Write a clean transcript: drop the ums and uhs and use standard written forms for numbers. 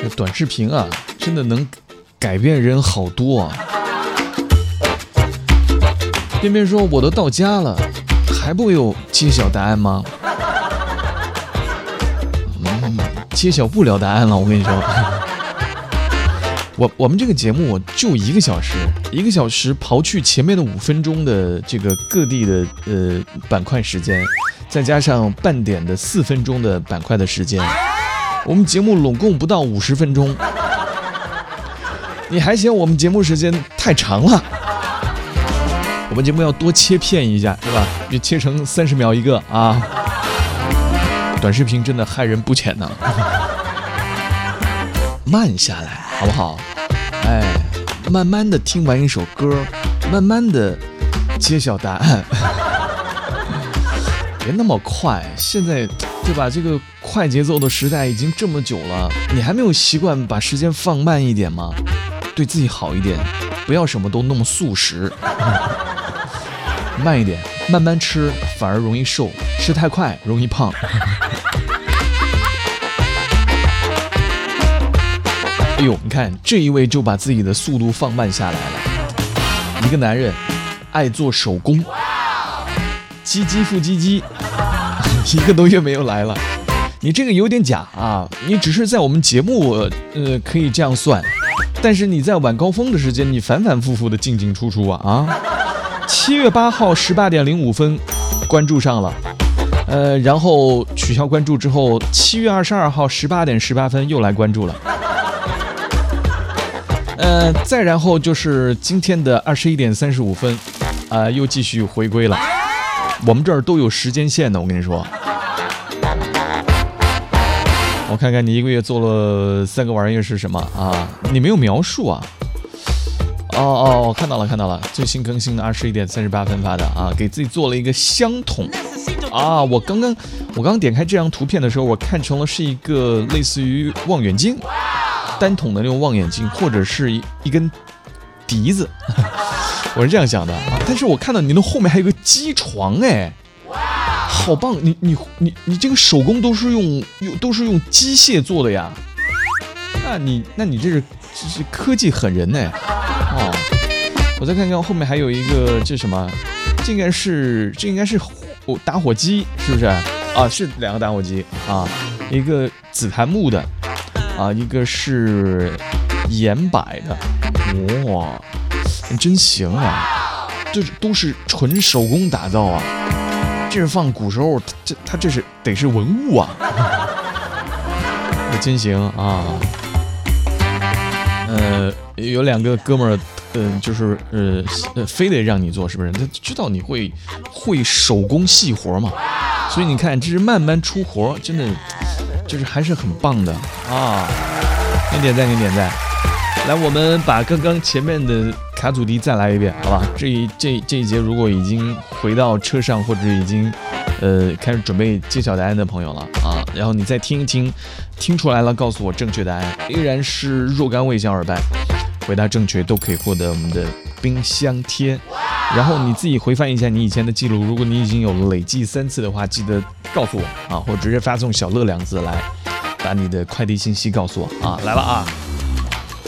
这短视频啊，真的能改变人好多啊。偏偏说我都到家了，还不有揭晓答案吗？揭晓不了答案了，我跟你说。我们这个节目就1个小时，1个小时刨去前面的5分钟的这个各地的板块时间，再加上半点的4分钟的板块的时间，我们节目拢共不到50分钟。你还嫌我们节目时间太长了？我们节目要多切片一下，对吧？就切成30秒一个啊！短视频真的害人不浅呢。慢下来，好不好？哎，慢慢的听完一首歌，慢慢的揭晓答案。别那么快，现在对吧？这个快节奏的时代已经这么久了，你还没有习惯把时间放慢一点吗？对自己好一点，不要什么都那么速食。慢一点，慢慢吃，反而容易瘦，吃太快容易胖。哎呦，你看这一位就把自己的速度放慢下来了。一个男人爱做手工，唧唧复唧唧，1个多月没有来了。你这个有点假啊！你只是在我们节目可以这样算，但是你在晚高峰的时间，你反反复复的进进出出啊！7月8号18点05分关注上了，然后取消关注之后，7月22号18点18分又来关注了，再然后就是今天的21点35分，又继续回归了。我们这儿都有时间线的，我跟你说。我看看你1个月做了3个玩意儿是什么啊？你没有描述啊。哦，看到了，最新更新的21点38分发的啊，给自己做了一个香筒啊。我刚点开这张图片的时候，我看成了是一个类似于望远镜，单筒的那种望远镜，或者是一根笛子，我是这样想的啊。但是我看到你的后面还有个机床，哎，好棒！你这个手工都是用机械做的呀？那你这是科技狠人呢。哦，我再看看后面还有一个，这什么？这应该是打火机，是不是？啊，是2个打火机啊，一个紫檀木的啊，一个是岩柏的。哇，真行啊！这都是纯手工打造啊，这是放古时候，它这是得是文物啊，真行啊！有2个哥们儿，就是非得让你做，是不是？他知道你会手工细活嘛，所以你看，这是慢慢出活，真的就是还是很棒的啊！给点赞，给点赞！来，我们把刚刚前面的卡祖笛再来一遍，好吧？这一节如果已经回到车上，或者已经开始准备揭晓答案的朋友了啊，然后你再听一听，听出来了告诉我正确答案，依然是若干位小耳伴回答正确都可以获得我们的冰箱贴。然后你自己回翻一下你以前的记录，如果你已经有累计3次的话，记得告诉我啊，或直接发送小乐2字来把你的快递信息告诉我啊。来了啊！